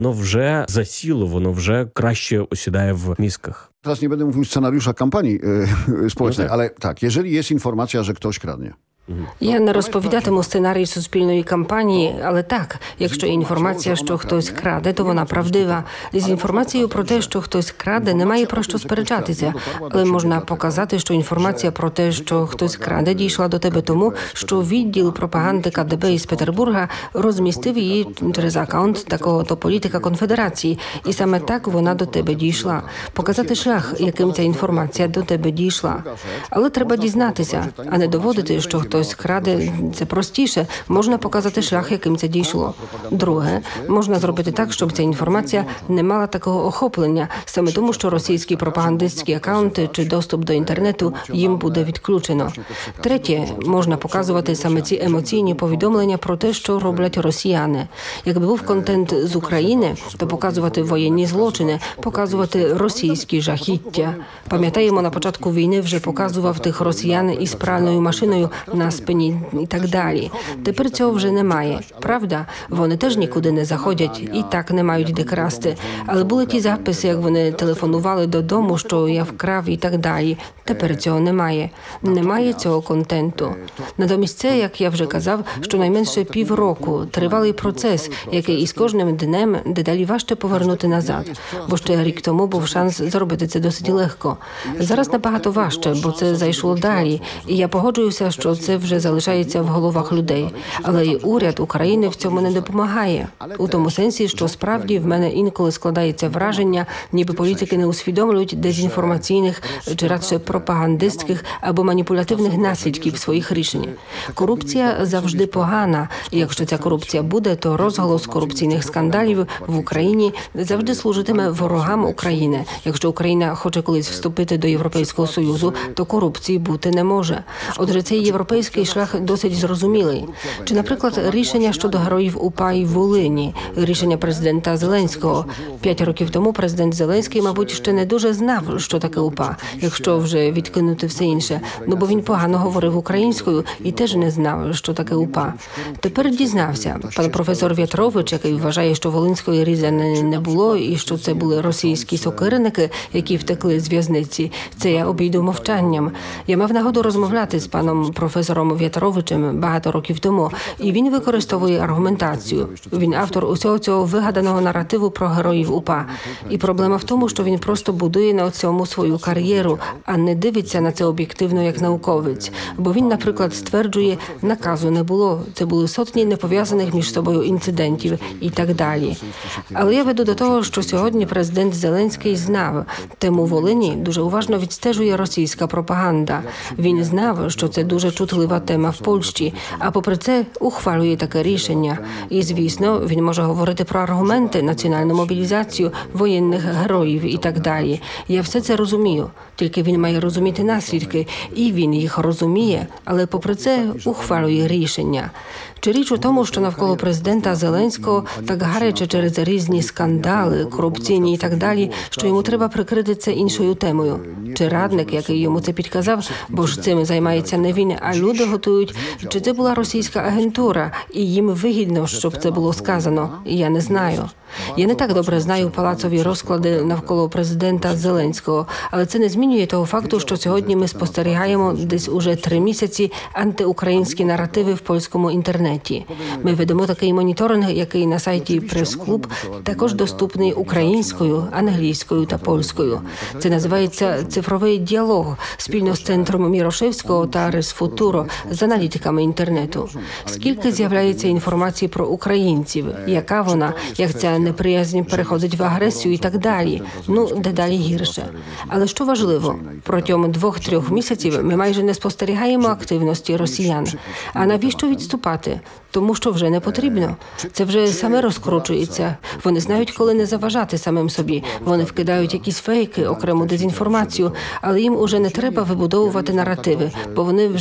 воно вже засіло, воно вже краще осідає в мізках. Teraz nie będę mówił scenariusza kampanii społecznej, ale tak, jeżeli jest informacja, że ktoś kradnie. Я не розповідатиму сценарій суспільної кампанії, але так, якщо є інформація, що хтось краде, то вона правдива. З інформацією про те, що хтось краде, немає про що сперечатися. Але можна показати, що інформація про те, що хтось краде, дійшла до тебе тому, що відділ пропаганди КДБ із Петербурга розмістив її через акаунт такого-то політика Конфедерації. І саме так вона до тебе дійшла. Показати шлях, яким ця інформація до тебе дійшла. Але треба дізнатися, а не доводити, що хтось краде, це простіше. Можна показати шлях, яким це дійшло. Друге, можна зробити так, щоб ця інформація не мала такого охоплення, саме тому, що російські пропагандистські акаунти чи доступ до інтернету їм буде відключено. Третє, можна показувати саме ці емоційні повідомлення про те, що роблять росіяни. Якби був контент з України, то показувати воєнні злочини, показувати російські жахіття. Пам'ятаємо, на початку війни вже показував тих росіян із пральною машиною на спині і так далі. Тепер цього вже немає. Правда? Вони теж нікуди не заходять і так не мають де красти. Але були ті записи, як вони телефонували додому, що я вкрав і так далі. Тепер цього немає. Немає цього контенту. Натомість це, як я вже казав, щонайменше півроку тривалий процес, який із кожним днем дедалі важче повернути назад. Бо ще рік тому був шанс зробити це досить легко. Зараз набагато важче, бо це зайшло далі. І я погоджуюся, що це вже залишається в головах людей. Але і уряд України в цьому не допомагає. У тому сенсі, що справді в мене інколи складається враження, ніби політики не усвідомлюють дезінформаційних чи радше пропагандистських або маніпулятивних наслідків своїх рішень. Корупція завжди погана. І якщо ця корупція буде, то розголос корупційних скандалів в Україні завжди служитиме ворогам України. Якщо Україна хоче колись вступити до Європейського Союзу, то корупції бути не може. Отже, цей європейський шлях досить зрозумілий. Чи, наприклад, рішення щодо героїв УПА і Волині, рішення президента Зеленського. 5 років тому президент Зеленський, мабуть, ще не дуже знав, що таке УПА, якщо вже відкинути все інше. Бо він погано говорив українською і теж не знав, що таке УПА. Тепер дізнався. Пан професор В'ятрович, який вважає, що Волинської різани не було і що це були російські сокирники, які втекли з в'язниці, це я обійду мовчанням. Я мав нагоду розмовляти з паном професором В'ятровичем багато років тому, і він використовує аргументацію. Він автор усього цього вигаданого наративу про героїв УПА. І проблема в тому, що він просто будує на цьому свою кар'єру, а не дивиться на це об'єктивно як науковець. Бо він, наприклад, стверджує, наказу не було, це були сотні непов'язаних між собою інцидентів і так далі. Але я веду до того, що сьогодні президент Зеленський знав, тему Волині дуже уважно відстежує російська пропаганда. Він знав, що це дуже чутлива тема в Польщі, а попри це ухвалює таке рішення. І, звісно, він може говорити про аргументи, національну мобілізацію, воєнних героїв і так далі. Я все це розумію, тільки він має розуміти наслідки, і він їх розуміє, але попри це ухвалює рішення. Чи річ у тому, що навколо президента Зеленського так гаряче через різні скандали, корупційні і так далі, що йому треба прикрити це іншою темою? Чи радник, який йому це підказав, бо ж цим займається не він, а люди готують? Чи це була російська агентура, і їм вигідно, щоб це було сказано? Я не знаю. Я не так добре знаю палацові розклади навколо президента Зеленського, але це не змінює того факту, що сьогодні ми спостерігаємо десь уже 3 місяці антиукраїнські наративи в польському інтернеті. Ми ведемо такий моніторинг, який на сайті Прес-клуб також доступний українською, англійською та польською. Це називається «Цифровий діалог» спільно з Центром Мірошевського та Ресфутуро з аналітиками інтернету. Скільки з'являється інформації про українців, яка вона, як ця неприязнь переходить в агресію і так далі. Дедалі гірше. Але що важливо, протягом 2-3 місяців ми майже не спостерігаємо активності росіян. А навіщо відступати? Тому що вже не потрібно. Це вже саме розкручується. Вони знають, коли не заважати самим собі. Вони вкидають якісь фейки, окрему дезінформацію, але їм уже не треба вибудовувати наративи, бо вони вже так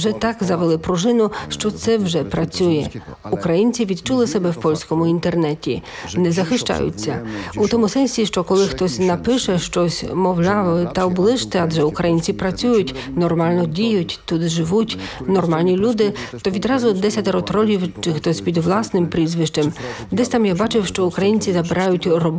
завели пружину, що це вже працює. Українці відчули себе в польському інтернеті, не захищаються. У тому сенсі, що коли хтось напише щось, мовляв, та оближте, адже українці працюють, нормально діють, тут живуть, нормальні люди, то відразу 10 тролів чи хтось під власним прізвищем. Десь там я бачив, що українці забирають роботу